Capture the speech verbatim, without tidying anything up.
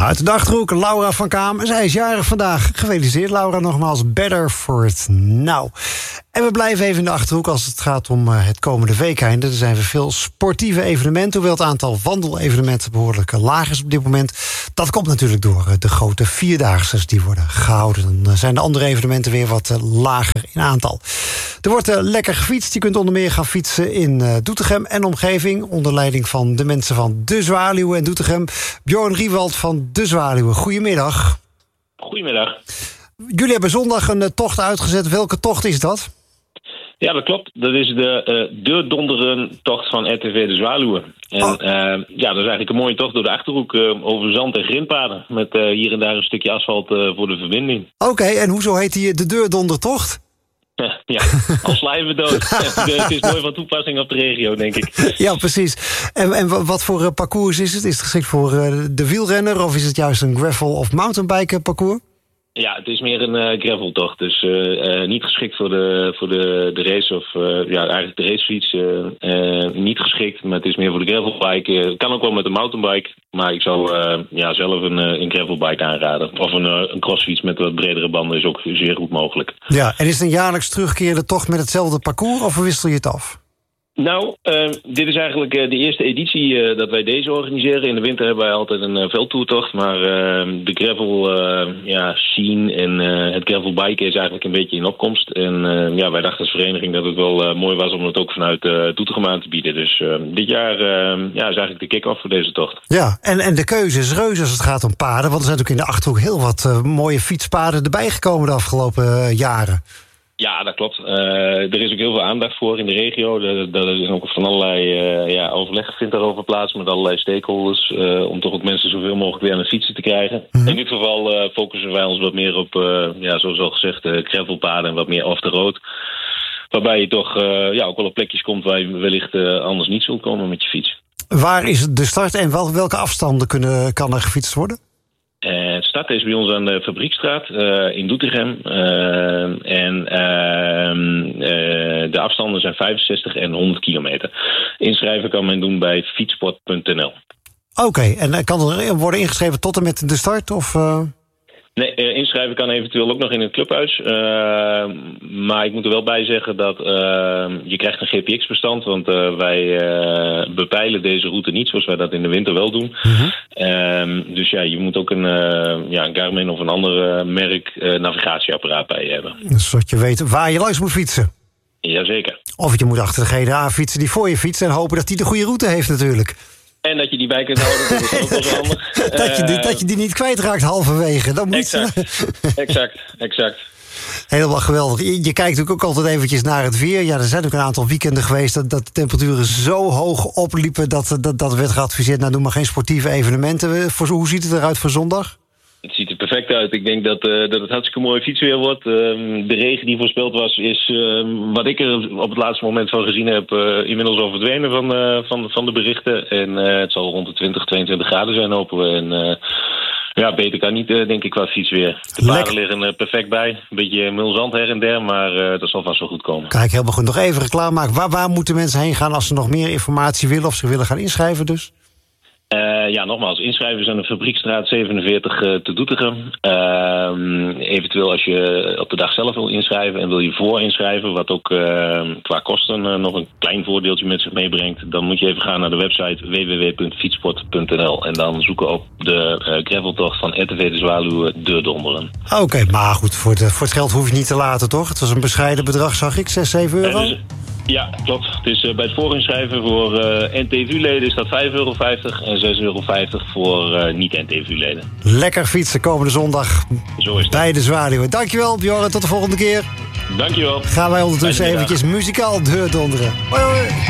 Uit de Achterhoek, Laura van Kaam. Zij is jarig vandaag. Gefeliciteerd, Laura, nogmaals. Better for it now. En we blijven even in de Achterhoek als het gaat om uh, het komende weekende. Er zijn veel sportieve evenementen, hoewel het aantal wandelevenementen behoorlijk laag is op dit moment. Dat komt natuurlijk door uh, de grote vierdaagse die worden gehouden. Dan uh, zijn de andere evenementen weer wat uh, lager in aantal. Er wordt uh, lekker gefietst. Je kunt onder meer gaan fietsen in uh, Doetinchem en omgeving, onder leiding van de mensen van De Zwaluwen en Doetinchem. Bjorn Riewald van De Zwaluwen. Goedemiddag. Goedemiddag. Jullie hebben zondag een uh, tocht uitgezet. Welke tocht is dat? Ja, dat klopt. Dat is de uh, de donderen-tocht van R T V De Zwaluwen. En oh. uh, ja, dat is eigenlijk een mooie tocht door de Achterhoek uh, over zand- en grindpaden. Met uh, hier en daar een stukje asfalt uh, voor de verbinding. Oké, okay, en hoezo heet die de deurdondertocht? Ja, al slijven dood. Het is mooi van toepassing op de regio, denk ik. Ja, precies. En, en wat voor uh, parcours is het? Is het geschikt voor uh, de wielrenner of is het juist een gravel- of mountainbike parcours? Ja, het is meer een uh, graveltocht. Dus uh, uh, niet geschikt voor de, voor de, de race of uh, ja, eigenlijk de racefiets. Uh, uh, niet geschikt, maar het is meer voor de gravelbike. Het uh, kan ook wel met een mountainbike. Maar ik zou uh, ja, zelf een, uh, een gravelbike aanraden. Of een, uh, een crossfiets met wat bredere banden is ook zeer goed mogelijk. Ja, en is het een jaarlijks terugkerende tocht met hetzelfde parcours of wissel je het af? Nou, uh, dit is eigenlijk uh, de eerste editie uh, dat wij deze organiseren. In de winter hebben wij altijd een uh, veldtoertocht. Maar uh, de gravel uh, ja, scene en uh, het gravelbiken is eigenlijk een beetje in opkomst. En uh, ja, wij dachten als vereniging dat het wel uh, mooi was om het ook vanuit uh, Doetinchem aan te bieden. Dus uh, dit jaar uh, ja, is eigenlijk de kick-off voor deze tocht. Ja, en, en de keuze is reuze als het gaat om paden. Want er zijn natuurlijk in de Achterhoek heel wat uh, mooie fietspaden erbij gekomen de afgelopen uh, jaren. Ja, dat klopt. Uh, er is ook heel veel aandacht voor in de regio. Dat is ook van allerlei uh, ja, overleg vindt daarover plaats met allerlei stakeholders. Uh, om toch ook mensen zoveel mogelijk weer aan het fietsen te krijgen. Mm-hmm. In dit geval uh, focussen wij ons wat meer op, uh, ja, zoals al gezegd, uh, gravelpaden en wat meer off the road. Waarbij je toch uh, ja, ook wel op plekjes komt waar je wellicht uh, anders niet zult komen met je fiets. Waar is de start en wel, welke afstanden kunnen, kan er gefietst worden? Uh, het start is bij ons aan de Fabriekstraat uh, in Doetinchem. Uh, en uh, uh, de afstanden zijn vijfenzestig en honderd kilometer. Inschrijven kan men doen bij fietsport punt n l. Oké, okay, en kan er worden ingeschreven tot en met de start? Of, uh... Nee, uh, inschrijven kan eventueel ook nog in het clubhuis. Uh, maar ik moet er wel bij zeggen dat uh, je krijgt een G P X-bestand. Want uh, wij uh, bepeilen deze route niet zoals wij dat in de winter wel doen. Mm-hmm. Uh, dus ja, je moet ook een, uh, ja, een Garmin of een ander uh, merk uh, navigatieapparaat bij je hebben. Zodat je weet waar je langs moet fietsen. Jazeker. Of je moet achter degene aan fietsen die voor je fietst en hopen dat hij de goede route heeft natuurlijk. En dat je die bij kunt houden, dat is ook wel zo handig. dat, je die, dat je die niet kwijtraakt halverwege. Dat moet exact, exact, exact. Helemaal geweldig. Je, je kijkt natuurlijk ook altijd eventjes naar het weer. Ja, er zijn ook een aantal weekenden geweest dat, dat de temperaturen zo hoog opliepen dat, dat, dat werd geadviseerd, nou doe maar geen sportieve evenementen. Voor, hoe ziet het eruit voor zondag? Het ziet er perfect uit. Ik denk dat, uh, dat het hartstikke mooi fietsweer wordt. Uh, de regen die voorspeld was, is uh, wat ik er op het laatste moment van gezien heb, uh, inmiddels al verdwenen van, uh, van, van de berichten. En uh, het zal rond de twintig, tweeëntwintig graden zijn, hopen we. En uh, ja, beter kan niet, uh, denk ik, qua fietsweer. De paarden liggen uh, perfect bij. Een beetje mulzand her en der, maar uh, dat zal vast wel goed komen. Kijk, helemaal goed. Nog even reclame maken. Waar, waar moeten mensen heen gaan als ze nog meer informatie willen of ze willen gaan inschrijven dus? Uh, ja, nogmaals, inschrijven is aan de Fabriekstraat zevenenveertig uh, te Doetinchem. Uh, eventueel als je op de dag zelf wil inschrijven en wil je voor inschrijven, wat ook uh, qua kosten uh, nog een klein voordeeltje met zich meebrengt, dan moet je even gaan naar de website w w w punt fietsport punt n l en dan zoeken op de uh, graveltocht van R T V De Zwaluwen De Donderen. Oké, okay, maar goed, voor, de, voor het geld hoef je niet te laten, toch? Het was een bescheiden bedrag, zag ik, zes, zeven euro? Uh, dus, ja, klopt. Het is uh, bij het voorinschrijven voor uh, N T V U-leden is dat vijf euro vijftig en zes euro vijftig voor uh, niet-N T V U-leden. Lekker fietsen komende zondag. Zo is het. Bij De Zwaluwen. Dankjewel, Bjorn. Tot de volgende keer. Dankjewel. Gaan wij ondertussen eventjes muzikaal deurdonderen. Hoi, hoi.